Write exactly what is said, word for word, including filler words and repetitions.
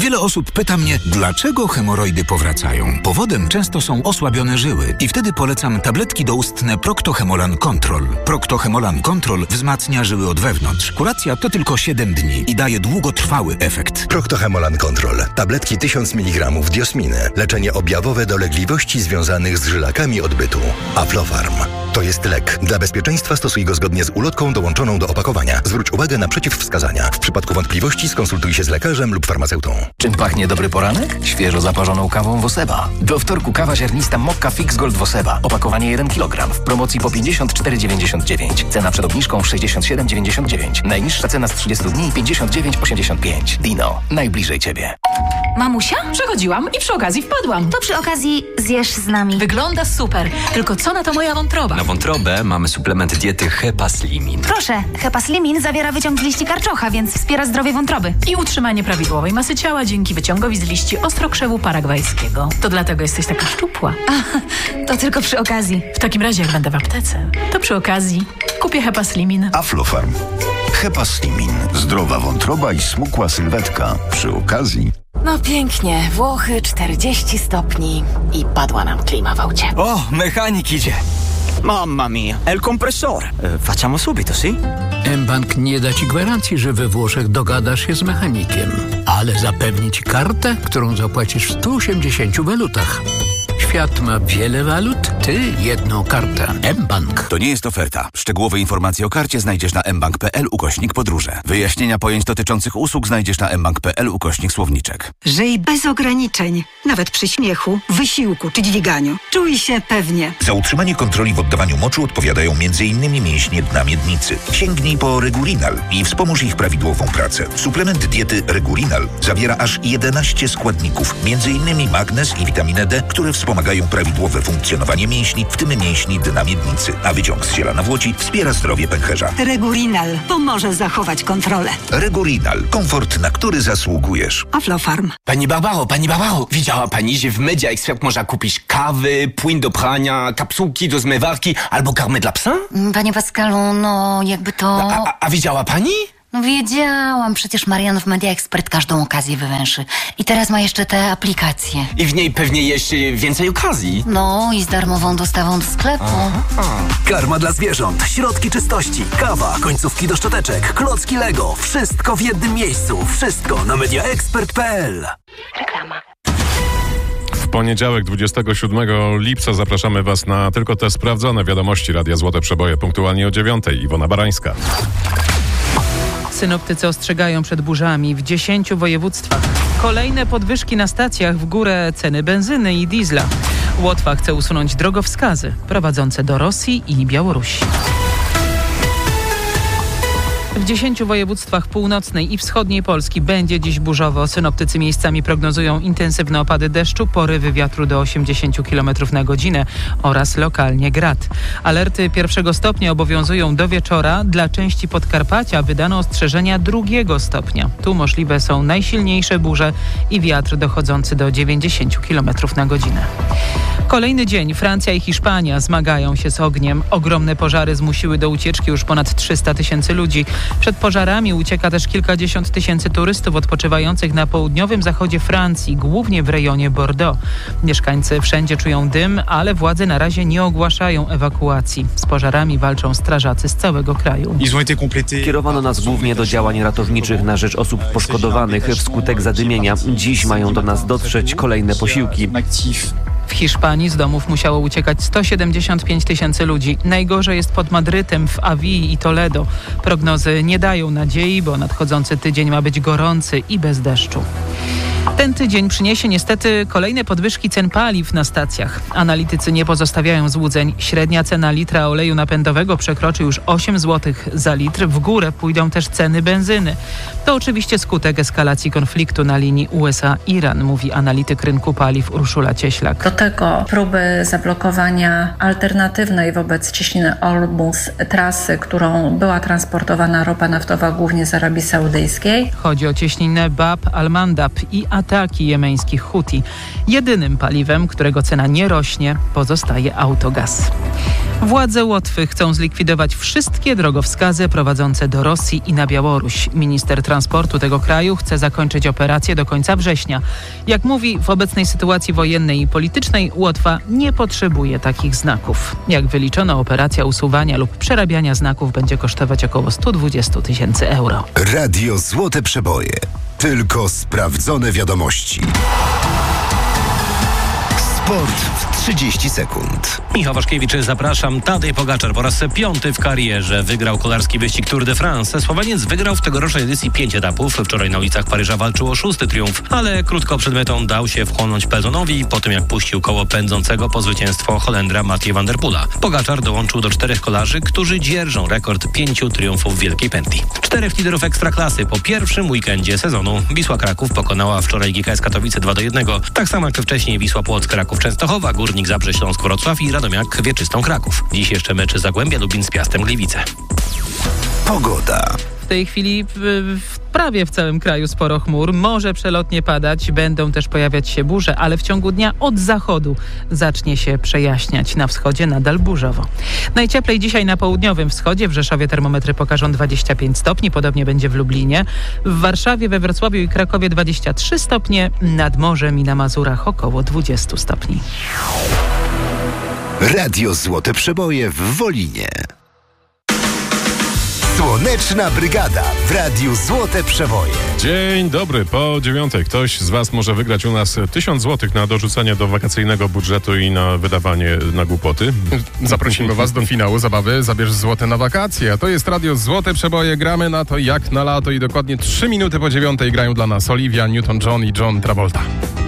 Wiele osób pyta mnie, dlaczego hemoroidy powracają. Powodem często są osłabione żyły i wtedy polecam tabletki doustne Procto-Hemolan Control. Procto-Hemolan Control wzmacnia żyły od wewnątrz. Kuracja to tylko siedem dni i daje długotrwały efekt. Procto-Hemolan Control. Tabletki tysiąc miligramów diosminy. Leczenie objawowe dolegliwości związanych z żylakami odbytu. Aflofarm. To jest lek. Dla bezpieczeństwa stosuj go zgodnie z ulotką dołączoną do opakowania. Zwróć uwagę na przeciwwskazania. W przypadku wątpliwości skonsultuj się z lekarzem lub farmaceutą. Czym pachnie dobry poranek? Świeżo zaparzoną kawą Woseba. Do wtorku kawa ziarnista Mokka Fix Gold Woseba. Opakowanie jeden kilogram. W promocji po pięćdziesiąt cztery dziewięćdziesiąt dziewięć. Cena przed obniżką sześćdziesiąt siedem dziewięćdziesiąt dziewięć. Najniższa cena z trzydziestu dni pięćdziesiąt dziewięć osiemdziesiąt pięć. Dino. Najbliżej Ciebie. Mamusia? Przechodziłam i przy okazji wpadłam. To przy okazji zjesz z nami. Wygląda super. Tylko co na to moja wątroba? Na wątrobę mamy suplement diety Hepaslimin. Proszę, Hepaslimin zawiera wyciąg z liści karczocha, więc wspiera zdrowie wątroby. I utrzymanie prawidłowej masy ciała dzięki wyciągowi z liści ostrokrzewu paragwajskiego. To dlatego jesteś taka szczupła. A, to tylko przy okazji. W takim razie, jak będę w aptece, to przy okazji kupię Hepaslimin. Aflofarm. Hepaslimin. Zdrowa wątroba i smukła sylwetka. Przy okazji... No pięknie. Włochy, czterdzieści stopni i padła nam klima w aucie. O, mechanik idzie. Mamma mia, è il compressore. E, facciamo subito, sì? mBank nie da Ci gwarancji, że we Włoszech dogadasz się z mechanikiem, ale zapewni Ci kartę, którą zapłacisz w stu osiemdziesięciu walutach. Świat ma wiele walut, Ty jedną kartę. mBank. To nie jest oferta. Szczegółowe informacje o karcie znajdziesz na mbank.pl ukośnik podróże. Wyjaśnienia pojęć dotyczących usług znajdziesz na mbank.pl ukośnik słowniczek. Żyj bez ograniczeń, nawet przy śmiechu, wysiłku czy dźwiganiu. Czuj się pewnie. Za utrzymanie kontroli w oddawaniu moczu odpowiadają m.in. mięśnie dna miednicy. Sięgnij po Regulinal i wspomóż ich prawidłową pracę. Suplement diety Regulinal zawiera aż jedenaście składników, m.in. magnez i witaminę D, które wspomagają prawidłowe funkcjonowanie mięśni, w tym mięśni dna miednicy, a wyciąg z ziela nawłoci wspiera zdrowie pęcherza. Regulinal pomoże zachować kontrolę. Regulinal. Komfort, na który zasługujesz. Aflofarm. Pani Barbaro, pani Barbaro, widziała pani, że w Media Expert można kupić kawy, płyn do prania, kapsułki do zmywarki albo karmy dla psa? Panie Pascalu, no jakby to... A, a, a widziała pani? No wiedziałam, przecież Marian w Media Expert każdą okazję wywęszy. I teraz ma jeszcze te aplikacje. I w niej pewnie jeszcze więcej okazji. No i z darmową dostawą do sklepu. Aha. Karma dla zwierząt, środki czystości, kawa, końcówki do szczoteczek, klocki Lego. Wszystko w jednym miejscu. Wszystko na media expert kropka p l. Reklama. W poniedziałek, dwudziestego siódmego lipca zapraszamy Was na tylko te sprawdzone wiadomości Radia Złote Przeboje punktualnie o dziewiątej. Iwona Barańska. Synoptycy ostrzegają przed burzami w dziesięciu województwach. Kolejne podwyżki na stacjach, w górę ceny benzyny i diesla. Łotwa chce usunąć drogowskazy prowadzące do Rosji i Białorusi. W dziesięciu województwach północnej i wschodniej Polski będzie dziś burzowo. Synoptycy miejscami prognozują intensywne opady deszczu, porywy wiatru do osiemdziesiąt kilometrów na godzinę oraz lokalnie grad. Alerty pierwszego stopnia obowiązują do wieczora. Dla części Podkarpacia wydano ostrzeżenia drugiego stopnia. Tu możliwe są najsilniejsze burze i wiatr dochodzący do dziewięćdziesiąt kilometrów na godzinę. Kolejny dzień Francja i Hiszpania zmagają się z ogniem. Ogromne pożary zmusiły do ucieczki już ponad trzysta tysięcy ludzi. Przed pożarami ucieka też kilkadziesiąt tysięcy turystów odpoczywających na południowym zachodzie Francji, głównie w rejonie Bordeaux. Mieszkańcy wszędzie czują dym, ale władze na razie nie ogłaszają ewakuacji. Z pożarami walczą strażacy z całego kraju. Kierowano nas głównie do działań ratowniczych na rzecz osób poszkodowanych wskutek zadymienia. Dziś mają do nas dotrzeć kolejne posiłki. W Hiszpanii z domów musiało uciekać sto siedemdziesiąt pięć tysięcy ludzi. Najgorzej jest pod Madrytem, w Awii i Toledo. Prognozy nie dają nadziei, bo nadchodzący tydzień ma być gorący i bez deszczu. Ten tydzień przyniesie niestety kolejne podwyżki cen paliw na stacjach. Analitycy nie pozostawiają złudzeń. Średnia cena litra oleju napędowego przekroczy już osiem złotych za litr. W górę pójdą też ceny benzyny. To oczywiście skutek eskalacji konfliktu na linii U S A-Iran, mówi analityk rynku paliw Urszula Cieślak. Do tego próby zablokowania alternatywnej wobec cieśniny Ormus trasy, którą była transportowana ropa naftowa głównie z Arabii Saudyjskiej. Chodzi o cieśninę Bab al-Mandab i ataki jemeńskich Huti. Jedynym paliwem, którego cena nie rośnie, pozostaje autogaz. Władze Łotwy chcą zlikwidować wszystkie drogowskazy prowadzące do Rosji i na Białoruś. Minister transportu tego kraju chce zakończyć operację do końca września. Jak mówi, w obecnej sytuacji wojennej i politycznej Łotwa nie potrzebuje takich znaków. Jak wyliczono, operacja usuwania lub przerabiania znaków będzie kosztować około sto dwadzieścia tysięcy euro. Radio Złote Przeboje. Tylko sprawdzone wiadomości. Sport w trzydzieści sekund. Michał Waszkiewicz, zapraszam. Tadej Pogaczar po raz piąty w karierze wygrał kolarski wyścig Tour de France. Słoweniec wygrał w tegorocznej edycji pięć etapów. Wczoraj na ulicach Paryża walczył o szósty triumf, ale krótko przed metą dał się wchłonąć pelotonowi po tym, jak puścił koło pędzącego po zwycięstwo Holendra Mathieu van der Poola. Pogaczar dołączył do czterech kolarzy, którzy dzierżą rekord pięciu triumfów w Wielkiej Pętli. Czterech liderów ekstraklasy po pierwszym weekendzie sezonu. Wisła Kraków pokonała wczoraj G K S Katowice dwa do jednego. Tak samo jak wcześniej Wisła Płock, Raków Częstochowa, Górnik Zabrze Śląsk Wrocław i Radomiak Wieczystą Kraków. Dziś jeszcze mecze Zagłębia Lubin z Piastem Gliwice. Pogoda. W tej chwili w, w prawie w całym kraju sporo chmur. Może przelotnie padać, będą też pojawiać się burze, ale w ciągu dnia od zachodu zacznie się przejaśniać. Na wschodzie nadal burzowo. Najcieplej dzisiaj na południowym wschodzie. W Rzeszowie termometry pokażą dwadzieścia pięć stopni, podobnie będzie w Lublinie. W Warszawie, we Wrocławiu i Krakowie dwadzieścia trzy stopnie, nad morzem i na Mazurach około dwadzieścia stopni. Radio Złote Przeboje w Wolinie. Słoneczna Brygada w Radiu Złote Przeboje. Dzień dobry, po dziewiątej. Ktoś z Was może wygrać u nas tysiąc złotych na dorzucenie do wakacyjnego budżetu i na wydawanie na głupoty. Zaprosimy Was do finału zabawy Zabierz złote na wakacje. A to jest Radio Złote Przeboje. Gramy na to jak na lato i dokładnie trzy minuty po dziewiątej grają dla nas Olivia Newton-John i John Travolta.